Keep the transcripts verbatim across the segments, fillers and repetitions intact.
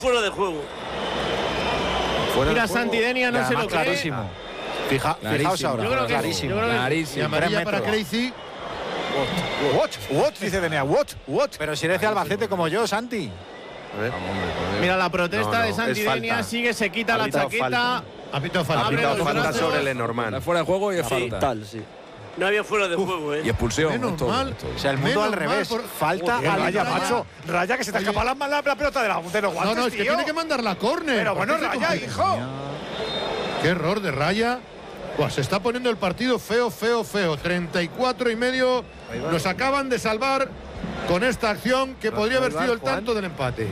fuera de juego. Fuera Mira, de juego. Santidenia no se lo cree. clarísimo. Fija, Clarísimo. fijaos ahora. Yo creo que sí, clarísimo. yo creo que sí. Clarísimo. Y amarilla para metros. Crazy. What? What? Dice Denia. What? What? Pero si eres de Albacete como yo, Santi. A ver. Vamos, hombre, por Dios. Mira, la protesta No, no, de es Santidenia falta. sigue, se quita Ha la pitado chaqueta. falta. Ha pitado Ha falta. Abre pitado los falta brazos. sobre Está Lenormand. fuera de juego y es Sí. falta. Tal, sí. No había fuera de juego, ¿eh? Y expulsión. Menos esto, mal. esto. O sea, el mundo Menos al mal revés. por- Falta Joder, a Raya, Raya. macho. Raya, que se te Oye. escapa la, la, la pelota de, la, de los guantes, No, no, es que tío. tiene que mandar la córner. Pero bueno, ¿Por qué se Raya, complica? hijo. Qué error de Raya. Buah, se está poniendo el partido feo, feo, feo. treinta y cuatro y medio. Nos acaban de salvar con esta acción que podría haber sido el tanto del empate.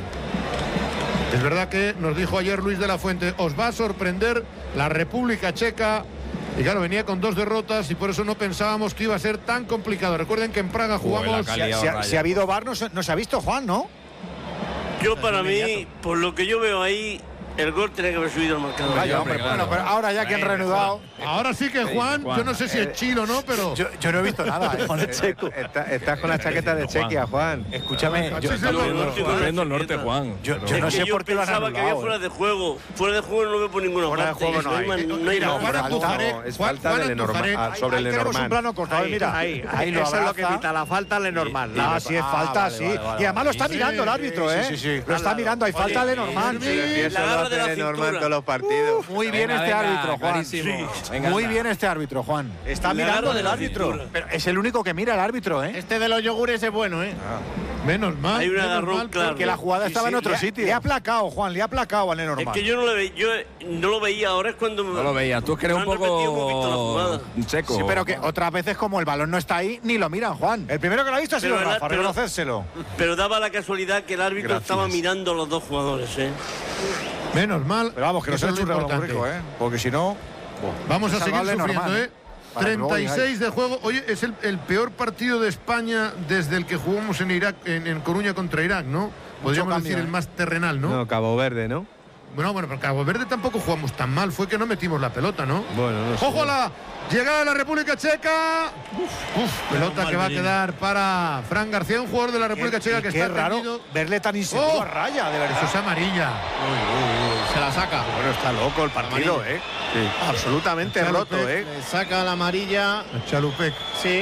Es verdad que nos dijo ayer Luis de la Fuente, os va a sorprender la República Checa. Y claro, venía con dos derrotas y por eso no pensábamos que iba a ser tan complicado. Recuerden que en Praga Joder, jugamos... la Si, ha- si ha- si ha habido V A R, no se, no se ha visto, Juan, ¿no? Yo para mí, por lo que yo veo ahí, el gol tenía que haber subido al marcador. Vaya, hombre, hombre, claro. bueno, pero ahora ya que han reanudado. Ahora sí que Juan, Juan? yo no sé si es chilo o no, pero... Yo, yo no he visto nada, ¿eh? Está- estás con la chaqueta de Chequia, Juan. Escúchame, yo, Sí, sí, Está sí, viendo- sí, está sí. viendo el norte, Juan. yo- Pero- yo no Es sé que yo por qué lo han pensaba que había anulado. fuera ¿eh? de juego. Fuera de juego no lo veo por ninguna Fuera de parte. juego no hay. man- no hay Mira, nada. Juan No, Antujaré, no, es Juan- falta Juan de Lenormand. Antujaré. Ah, sobre Ahí tenemos un Lenormand. plano cortado, mira. Ahí, ahí lo eso es lo que abraza. pita la falta Lenormand. Ah, sí, es Ah, falta, vale, sí. vale, vale, y además lo está vale. mirando el árbitro, Sí, ¿eh? sí, sí. Lo está mirando, hay falta de Oye, Lenormand. Sí, Y eso La lo garra hace de la Lenormand cintura. todos los partidos. Muy bien Venga, este venga, árbitro, Juan. clarísimo. Sí. Venga, Muy anda. bien este árbitro, Juan. Está La mirando garra de el la árbitro. cintura. Pero es el único que mira el árbitro, ¿eh? Este de los yogures es bueno, ¿eh? Menos mal. Hay un menos agarrón mal, claro. porque Que la jugada Sí, estaba sí, en otro le ha- sitio. Le ha aplacado, Juan, le ha aplacado a Es Lenormand. que yo no, le ve, yo no lo veía, ahora es cuando me No lo veías. Tú es que eres me un han repetido muy visto la poco jugada. seco. Sí, pero que otras veces como el balón no está ahí, ni lo miran, Juan. El primero que lo ha visto ha sido Pero el- Rafa, pero- reconocérselo. Pero daba la casualidad que el árbitro Gracias. estaba mirando a los dos jugadores, ¿eh? Menos mal. Pero vamos, que no eso se ha es hecho lo un importante. rico, ¿eh? Porque si no... Vamos a Es seguir salvable sufriendo, normal, ¿eh? Para que luego treinta y seis de juego. Oye, es el, el peor partido de España desde el que jugamos en Irak, en, en Coruña contra Irak, ¿no? Podríamos cambio, decir ¿eh? el más terrenal, ¿no? No, Cabo Verde, ¿no? Bueno, bueno, pero Cabo Verde tampoco jugamos tan mal. Fue que no metimos la pelota, ¿no? Bueno, no sé. ¡Ojo a la llegada de la República Checa! Uf, pelota que va a quedar para Fran García, un jugador de la República Checa que qué está raro tendido. verle tan inseguro ¡Oh! a Raya, de Eso verdad. es amarilla. Se la saca. Bueno, está loco el partido, ¿eh? Absolutamente Chalupé. roto, ¿eh? Le saca la amarilla. A Chalupec. Sí.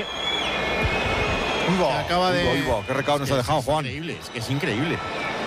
Uy, va, acaba de- uy, va, uy, va, qué recado nos ha dejado, Juan. Increíble, es que es increíble.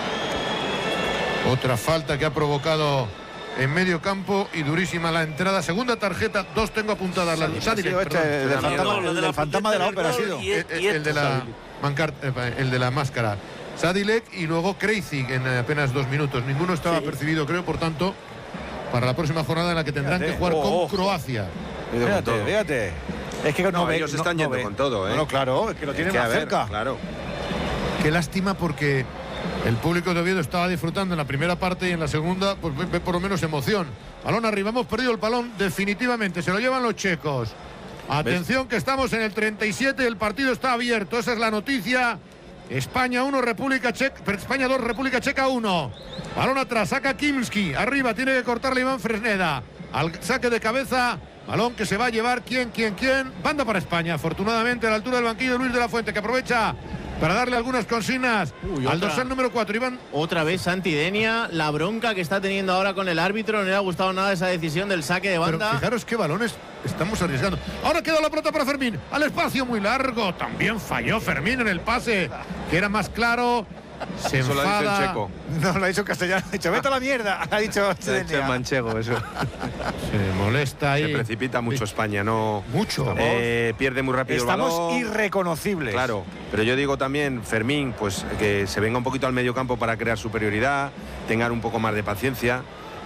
Otra falta que ha provocado en medio campo y durísima la entrada. Segunda tarjeta, dos tengo apuntadas. La Ha Sadilek, sido este, perdón. el del No, fantasma, lo el de del la fantasma de la puntita ópera ha del sido. gol y- Eh, eh, y el, de esto, la mancar- eh, el de la máscara. Sadilek y luego Kreizig en eh, apenas dos minutos. Ninguno estaba Sí. percibido, creo, por tanto, para la próxima jornada en la que tendrán Fíjate. que jugar Oh, con ojo. Croacia. Ido con Fíjate, todo. fíjate. Es que no, No, ve, ellos no- están no yendo ve. con todo, ¿eh? No, no, claro, es que lo Es tienen que, a más ver, cerca. Claro. Qué lástima porque el público de Oviedo estaba disfrutando en la primera parte y en la segunda, pues ve, ve por lo menos emoción. Balón arriba, hemos perdido el balón definitivamente, se lo llevan los checos. Atención que estamos en el treinta y siete, el partido está abierto, esa es la noticia. España uno, República Checa, España dos, República Checa uno. Balón atrás, saca Kimski, arriba tiene que cortarle Iván Fresneda. Al saque de cabeza, balón que se va a llevar quién, quién, quién. Banda para España, afortunadamente a la altura del banquillo Luis de la Fuente, que aprovecha para darle algunas consignas Uy, al otra. dorsal número cuatro, Iván. Otra vez Santidenia, la bronca que está teniendo ahora con el árbitro. No le ha gustado nada esa decisión del saque de Pero banda. fijaros qué balones estamos arriesgando. Ahora queda la pelota para Fermín. Al espacio muy largo. También falló Fermín en el pase, que era más claro. Se Eso lo ha dicho el enfada. checo. No, lo ha dicho en castellano. Ha dicho, vete a la mierda. Ha dicho, Se ha dicho el Sedenia. manchego, eso. Se molesta ahí. Se precipita mucho España, no. Mucho. Eh, pierde muy rápido el Estamos balón. irreconocibles. Claro, pero yo digo también, Fermín, pues que se venga un poquito al medio campo para crear superioridad, tengan un poco más de paciencia.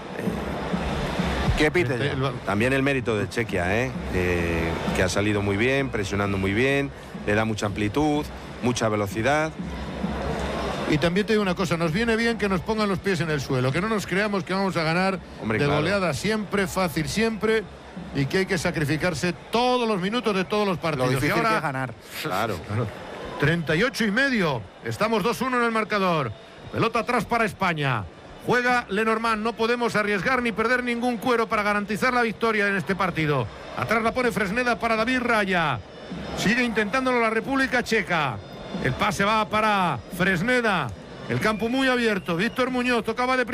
Que pite ya. El balón. También el mérito de Chequia, ¿eh? Eh, que ha salido muy bien, presionando muy bien, le da mucha amplitud, mucha velocidad. Y también te digo una cosa, nos viene bien que nos pongan los pies en el suelo, que no nos creamos que vamos a ganar Hombre, de claro. goleada siempre, fácil siempre, y que hay que sacrificarse todos los minutos de todos los Lo partidos. difícil y ahora, que es ganar. Claro. treinta y ocho y medio. Estamos dos uno en el marcador. Pelota atrás para España. Juega Lenormand. No podemos arriesgar ni perder ningún cuero para garantizar la victoria en este partido. Atrás la pone Fresneda para David Raya. Sigue intentándolo la República Checa. El pase va para Fresneda. El campo muy abierto. Víctor Muñoz tocaba de